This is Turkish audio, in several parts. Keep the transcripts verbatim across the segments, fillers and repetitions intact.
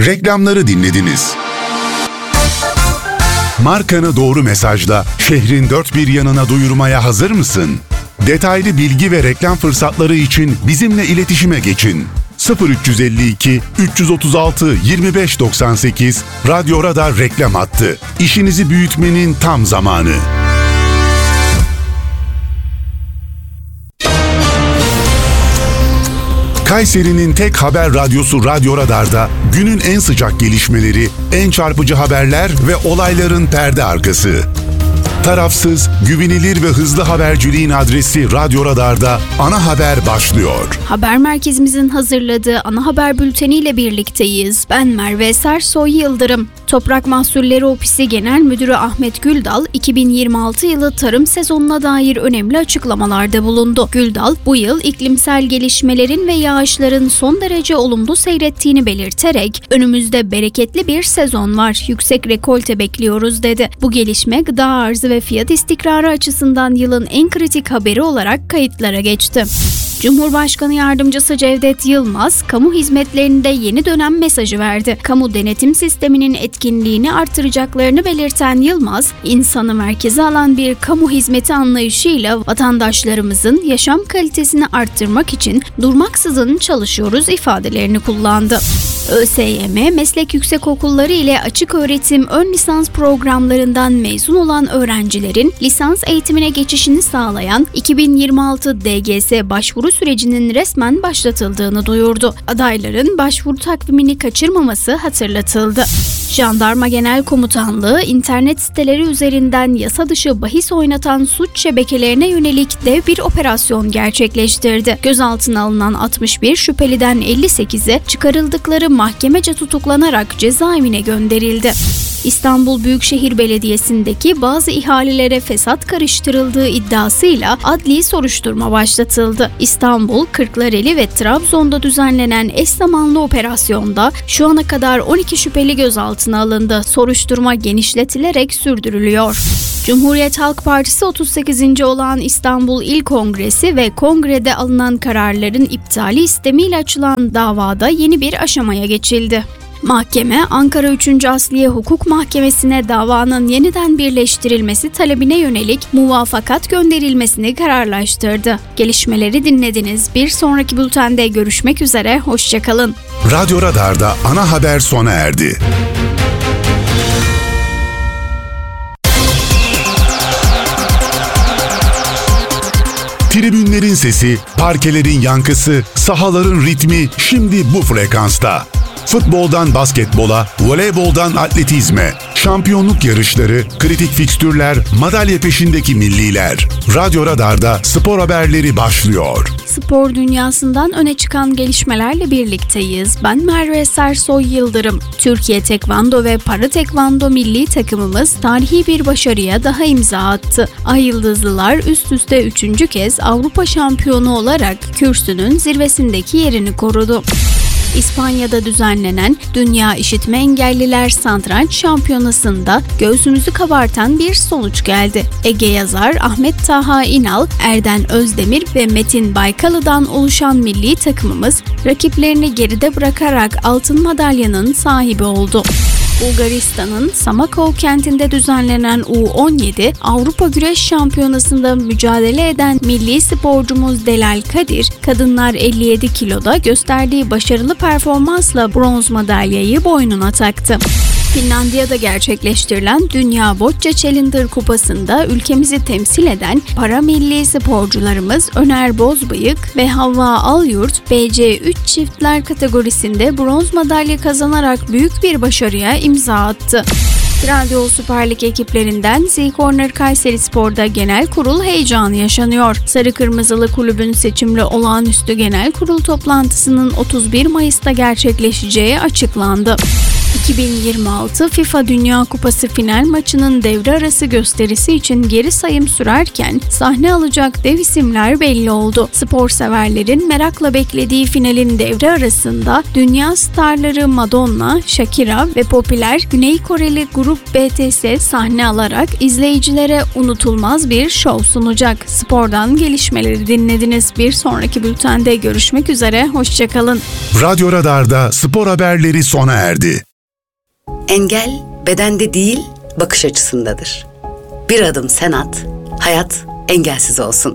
Reklamları dinlediniz. Markanı doğru mesajla şehrin dört bir yanına duyurmaya hazır mısın? Detaylı bilgi ve reklam fırsatları için bizimle iletişime geçin. sıfır üç elli iki üç otuz altı yirmi beş doksan sekiz Radyo Radar reklam hattı. İşinizi büyütmenin tam zamanı. Kayseri'nin tek haber radyosu Radyo Radar'da günün en sıcak gelişmeleri, en çarpıcı haberler ve olayların perde arkası. Tarafsız, güvenilir ve hızlı haberciliğin adresi Radyo Radar'da ana haber başlıyor. Haber merkezimizin hazırladığı ana haber bülteniyle birlikteyiz. Ben Merve Sersoy Yıldırım. Toprak Mahsulleri Ofisi Genel Müdürü Ahmet Güldal, iki bin yirmi altı yılı tarım sezonuna dair önemli açıklamalarda bulundu. Güldal, bu yıl iklimsel gelişmelerin ve yağışların son derece olumlu seyrettiğini belirterek, önümüzde bereketli bir sezon var, yüksek rekolte bekliyoruz dedi. Bu gelişme gıda arzı ve fiyat istikrarı açısından yılın en kritik haberi olarak kayıtlara geçti. Cumhurbaşkanı Yardımcısı Cevdet Yılmaz, kamu hizmetlerinde yeni dönem mesajı verdi. Kamu denetim sisteminin etkinliğini artıracaklarını belirten Yılmaz, insanı merkeze alan bir kamu hizmeti anlayışıyla vatandaşlarımızın yaşam kalitesini arttırmak için durmaksızın çalışıyoruz ifadelerini kullandı. ÖSYM, meslek yüksekokulları ile açık öğretim ön lisans programlarından mezun olan öğrencilerin lisans eğitimine geçişini sağlayan iki bin yirmi altı D G S başvuru sürecinin resmen başlatıldığını duyurdu. Adayların başvuru takvimini kaçırmaması hatırlatıldı. Jandarma Genel Komutanlığı, internet siteleri üzerinden yasa dışı bahis oynatan suç şebekelerine yönelik dev bir operasyon gerçekleştirdi. Gözaltına alınan altmış bir şüpheliden elli sekizi çıkarıldıkları mahkemece tutuklanarak cezaevine gönderildi. İstanbul Büyükşehir Belediyesi'ndeki bazı ihalelere fesat karıştırıldığı iddiasıyla adli soruşturma başlatıldı. İstanbul, Kırklareli ve Trabzon'da düzenlenen eş zamanlı operasyonda şu ana kadar on iki şüpheli gözaltına alındı. Soruşturma genişletilerek sürdürülüyor. Cumhuriyet Halk Partisi otuz sekizinci olan İstanbul İl Kongresi ve kongrede alınan kararların iptali istemiyle açılan davada yeni bir aşamaya geçildi. Mahkeme, Ankara üçüncü Asliye Hukuk Mahkemesi'ne davanın yeniden birleştirilmesi talebine yönelik muvafakat gönderilmesini kararlaştırdı. Gelişmeleri dinlediniz. Bir sonraki bültende görüşmek üzere, hoşçakalın. Radyo Radar'da ana haber sona erdi. Tribünlerin sesi, parkelerin yankısı, sahaların ritmi şimdi bu frekansta. Futboldan basketbola, voleyboldan atletizme, şampiyonluk yarışları, kritik fikstürler, madalya peşindeki milliler. Radyo Radar'da spor haberleri başlıyor. Spor dünyasından öne çıkan gelişmelerle birlikteyiz. Ben Merve Sersoy Yıldırım. Türkiye Tekvando ve Para Tekvando milli takımımız tarihi bir başarıya daha imza attı. Ay Yıldızlılar üst üste üçüncü kez Avrupa şampiyonu olarak kürsünün zirvesindeki yerini korudu. İspanya'da düzenlenen Dünya İşitme Engelliler Satranç Şampiyonası'nda göğsümüzü kabartan bir sonuç geldi. Ege yazar Ahmet Taha İnal, Erden Özdemir ve Metin Baykalı'dan oluşan milli takımımız rakiplerini geride bırakarak altın madalyanın sahibi oldu. Bulgaristan'ın Samakov kentinde düzenlenen U on yedi Avrupa Güreş Şampiyonası'nda mücadele eden milli sporcumuz Delal Kadir, kadınlar elli yedi kiloda gösterdiği başarılı performansla bronz madalyayı boynuna taktı. Finlandiya'da gerçekleştirilen Dünya Bocce Challenger Kupası'nda ülkemizi temsil eden para milli sporcularımız Öner Bozbıyık ve Havva Alyurt, B C üç çiftler kategorisinde bronz madalya kazanarak büyük bir başarıya imza attı. Trendyol Süper Lig ekiplerinden Z-Corner Kayserispor'da genel kurul heyecanı yaşanıyor. Sarı Kırmızılı kulübün seçimli olağanüstü genel kurul toplantısının otuz bir Mayıs'ta gerçekleşeceği açıklandı. iki iki bin yirmi altı FIFA Dünya Kupası final maçının devre arası gösterisi için geri sayım sürerken sahne alacak dev isimler belli oldu. Spor severlerin merakla beklediği finalin devre arasında dünya starları Madonna, Shakira ve popüler Güney Koreli grup B T S sahne alarak izleyicilere unutulmaz bir şov sunacak. Spordan gelişmeleri dinlediniz. Bir sonraki bültende görüşmek üzere, hoşçakalın. Radyo Radar'da spor haberleri sona erdi. Engel bedende değil, bakış açısındadır. Bir adım sen at, hayat engelsiz olsun.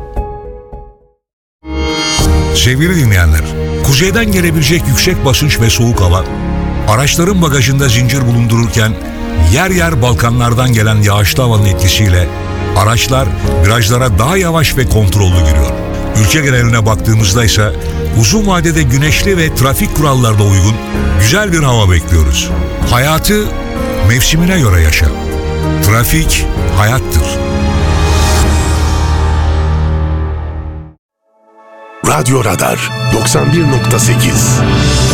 Sevgili dinleyenler, kuzeyden gelebilecek yüksek basınç ve soğuk hava, araçların bagajında zincir bulundururken yer yer Balkanlardan gelen yağışlı havanın etkisiyle araçlar virajlara daha yavaş ve kontrollü giriyor. Ülke geneline baktığımızda ise uzun vadede güneşli ve trafik kurallarına uygun güzel bir hava bekliyoruz. Hayatı mevsimine göre yaşa. Trafik hayattır. Radyo Radar doksan bir nokta sekiz